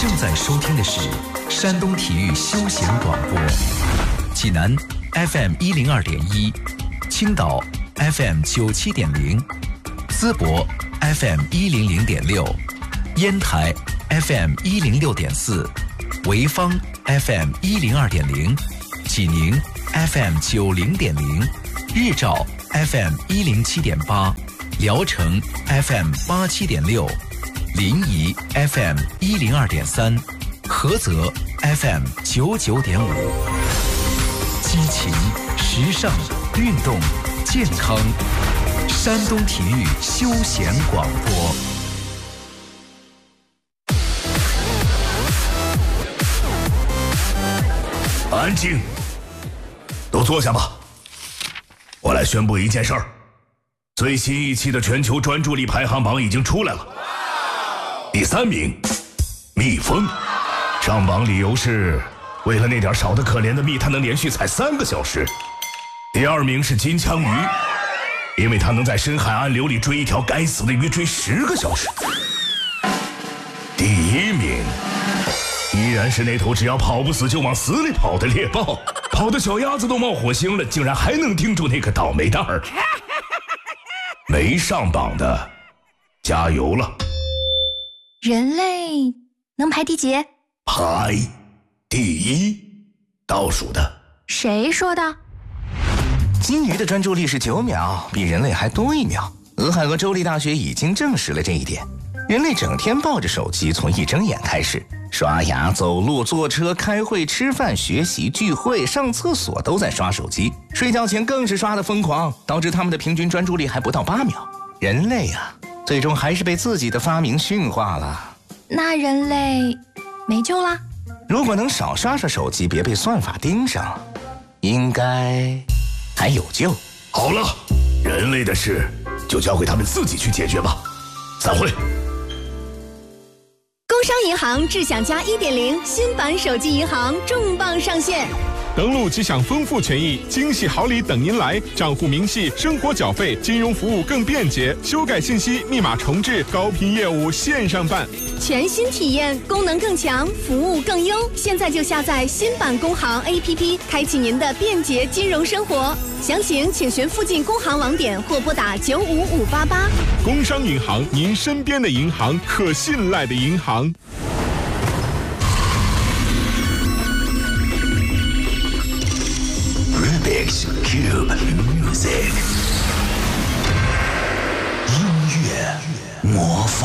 正在收听的是山东体育休闲广播，济南 FM 102.1，青岛 FM 97.0，淄博 FM 100.6，烟台 FM 106.4，潍坊 FM 102.0，济宁 FM 90.0，日照 FM 107.8，聊城 FM 87.6，临沂 FM 102.3，菏泽 FM 99.5。激情、时尚、运动、健康，山东体育休闲广播。 安静，都坐下吧。我来宣布一件事儿，最新一期的全球专注力排行榜已经出来了。第3名，蜜蜂，上榜理由是为了那点少得可怜的蜜，它能连续采3个小时。第2名是金枪鱼，因为它能在深海暗流里追一条该死的鱼追10个小时。第1名依然是那头只要跑不死就往死里跑的猎豹，跑的小鸭子都冒火星了，竟然还能盯住那个倒霉蛋儿。没上榜的加油了。 人类能排第几？ 排第1，倒数的。 谁说的？ 金鱼的专注力是9秒，比人类还多1秒。俄亥俄州立大学已经证实了这一点。人类整天抱着手机，从一睁眼开始，刷牙、走路、坐车、开会、吃饭、学习、聚会、上厕所都在刷手机，睡觉前更是刷得疯狂，导致他们的平均专注力还不到8秒。人类啊，最终还是被自己的发明驯化了。 那人类没救啦？ 如果能少刷刷手机，别被算法盯上，应该还有救。 好了，人类的事就交给他们自己去解决吧。散会。 工商银行智享加 1.0 新版手机银行重磅上线， 登录即享丰富权益，惊喜好礼等您来，账户明细、生活缴费、金融服务更便捷，修改信息、密码重置、高频业务线上办， 全新体验，功能更强，服务更优。现在就下载新版工行 APP， 开启您的便捷金融生活。详情请询附近工行网点或拨打95588。 工商银行，您身边的银行，可信赖的银行。 Rubik's Cube Music， 音乐魔法。